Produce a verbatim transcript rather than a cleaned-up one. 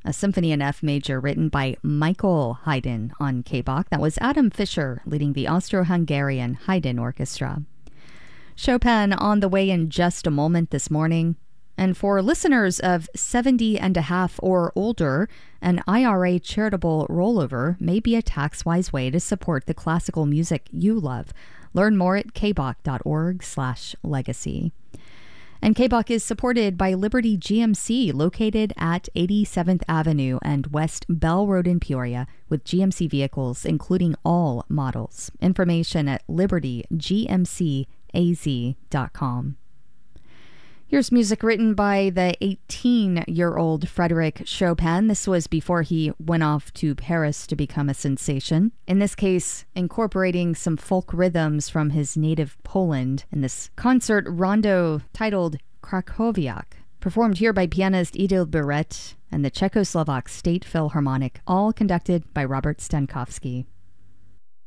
a symphony in F major written by Michael Haydn on K-Bach. That was Adam Fischer leading the Austro-Hungarian Haydn Orchestra. Chopin on the way in just a moment this morning. And for listeners of seventy and a half or older, an I R A charitable rollover may be a tax-wise way to support the classical music you love. Learn more at kbach.org slash legacy. And K-Bach is supported by Liberty G M C, located at eighty-seventh Avenue and West Bell Road in Peoria, with G M C vehicles, including all models. Information at liberty g m c a z dot com. Here's music written by the eighteen-year-old Frédéric Chopin. This was before he went off to Paris to become a sensation. In this case, incorporating some folk rhythms from his native Poland in this concert rondo titled Krakowiak, performed here by pianist Idil Biret and the Czechoslovak State Philharmonic, all conducted by Robert Stankowski.